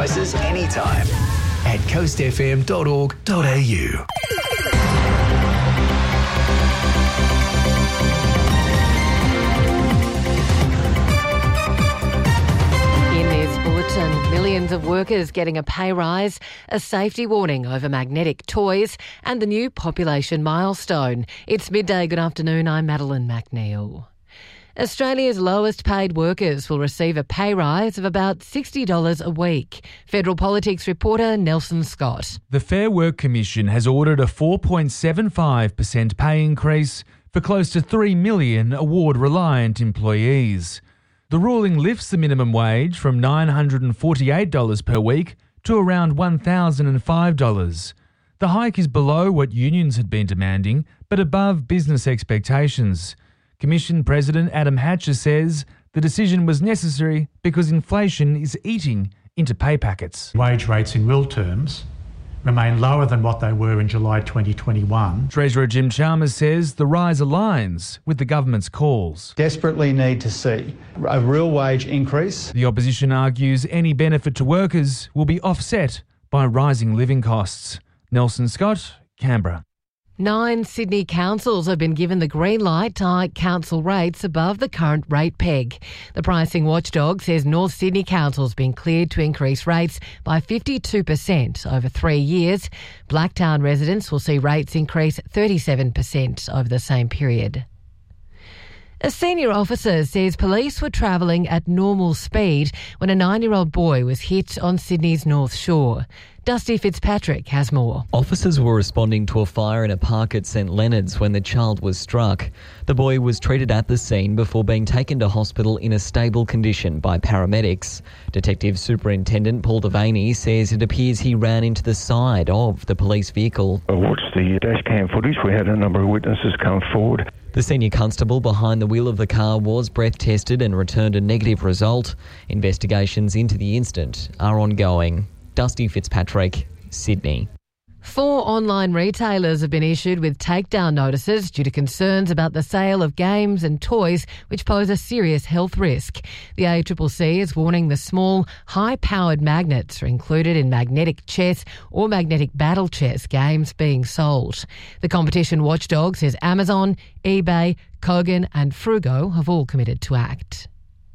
prices anytime at coastfm.org.au. Millions of workers getting a pay rise, a safety warning over magnetic toys, and the new population milestone. It's midday. Good afternoon. I'm Madeline McNeil. Australia's lowest paid workers will receive a pay rise of about $60 a week. Federal Politics reporter Nelson Scott. The Fair Work Commission has ordered a 4.75% pay increase for close to 3 million award-reliant employees. The ruling lifts the minimum wage from $948 per week to around $1,005. The hike is below what unions had been demanding, but above business expectations. Commission President Adam Hatcher says the decision was necessary because inflation is eating into pay packets. Wage rates in real terms remain lower than what they were in July 2021. Treasurer Jim Chalmers says the rise aligns with the government's calls. Desperately need to see a real wage increase. The opposition argues any benefit to workers will be offset by rising living costs. Nelson Scott, Canberra. 9 Sydney councils have been given the green light to hike council rates above the current rate peg. The pricing watchdog says North Sydney Council's been cleared to increase rates by 52% over 3 years. Blacktown residents will see rates increase 37% over the same period. A senior officer says police were travelling at normal speed when a 9-year-old boy was hit on Sydney's North Shore. Dusty Fitzpatrick has more. Officers were responding to a fire in a park at St Leonard's when the child was struck. The boy was treated at the scene before being taken to hospital in a stable condition by paramedics. Detective Superintendent Paul Devaney says it appears he ran into the side of the police vehicle. I watched the dash cam footage. We had a number of witnesses come forward. The senior constable behind the wheel of the car was breath tested and returned a negative result. Investigations into the incident are ongoing. Dusty Fitzpatrick, Sydney. 4 online retailers have been issued with takedown notices due to concerns about the sale of games and toys which pose a serious health risk. The ACCC is warning the small, high-powered magnets are included in magnetic chess or magnetic battle chess games being sold. The competition watchdog says Amazon, eBay, Kogan and Frugo have all committed to act.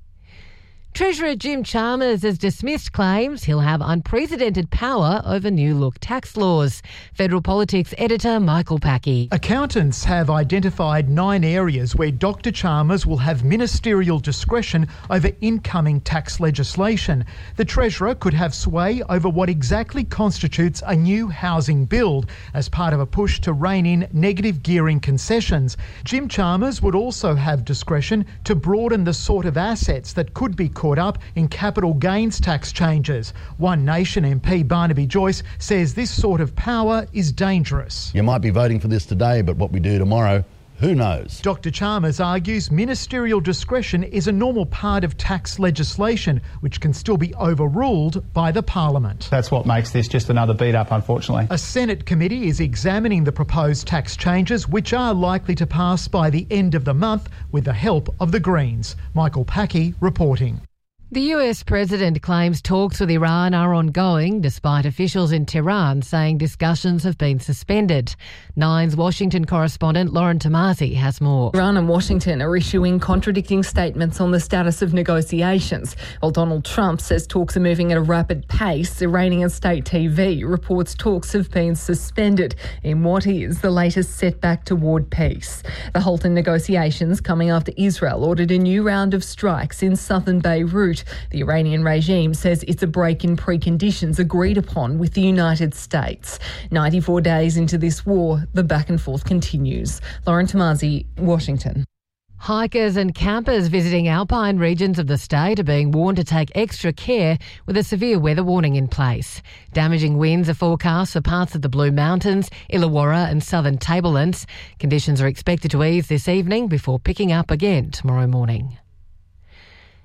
Treasurer Jim Chalmers has dismissed claims he'll have unprecedented power over new look tax laws. Federal Politics editor Michael Packey. Accountants have identified 9 areas where Dr Chalmers will have ministerial discretion over incoming tax legislation. The Treasurer could have sway over what exactly constitutes a new housing build as part of a push to rein in negative gearing concessions. Jim Chalmers would also have discretion to broaden the sort of assets that could be caught up in capital gains tax changes. One Nation MP Barnaby Joyce says this sort of power is dangerous. You might be voting for this today, but what we do tomorrow, who knows? Dr Chalmers argues ministerial discretion is a normal part of tax legislation, which can still be overruled by the Parliament. That's what makes this just another beat up, unfortunately. A Senate committee is examining the proposed tax changes, which are likely to pass by the end of the month with the help of the Greens. Michael Packey reporting. The US president claims talks with Iran are ongoing, despite officials in Tehran saying discussions have been suspended. Nine's Washington correspondent Lauren Tomasi has more. Iran and Washington are issuing contradicting statements on the status of negotiations. While Donald Trump says talks are moving at a rapid pace, Iranian state TV reports talks have been suspended in what is the latest setback toward peace. The halt in negotiations coming after Israel ordered a new round of strikes in southern Beirut. The Iranian regime says it's a break in preconditions agreed upon with the United States. 94 days into this war, the back and forth continues. Lauren Tomasi, Washington. Hikers and campers visiting alpine regions of the state are being warned to take extra care with a severe weather warning in place. Damaging winds are forecast for parts of the Blue Mountains, Illawarra and southern Tablelands. Conditions are expected to ease this evening before picking up again tomorrow morning.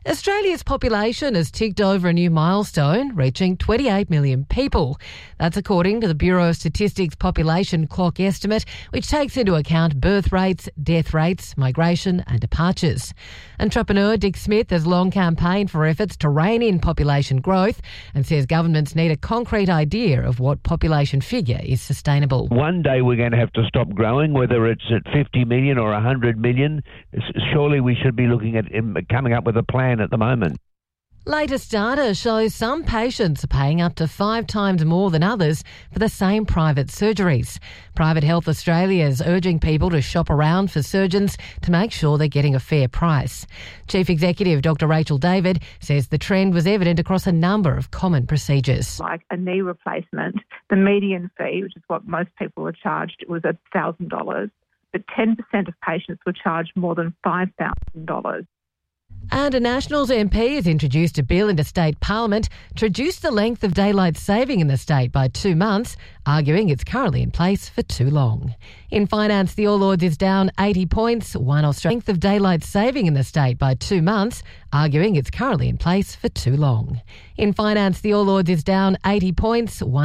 Australia's population has ticked over a new milestone, reaching 28 million people. That's according to the Bureau of Statistics Population Clock estimate, which takes into account birth rates, death rates, migration and departures. Entrepreneur Dick Smith has long campaigned for efforts to rein in population growth and says governments need a concrete idea of what population figure is sustainable. One day we're going to have to stop growing, whether it's at 50 million or 100 million. Surely we should be looking at coming up with a plan at the moment. Latest data shows some patients are paying up to 5 times more than others for the same private surgeries. Private Health Australia is urging people to shop around for surgeons to make sure they're getting a fair price. Chief Executive Dr Rachel David says the trend was evident across a number of common procedures. Like a knee replacement, the median fee, which is what most people are charged, was $1,000, but 10% of patients were charged more than $5,000. And a Nationals MP has introduced a bill into state parliament to reduce the length of daylight saving in the state by 2 months, arguing it's currently in place for too long. In finance, the All Ords is down 80 points. One Australian length of daylight saving in the state by 2 months, arguing it's currently in place for too long. In finance, the All Ords is down 80 points.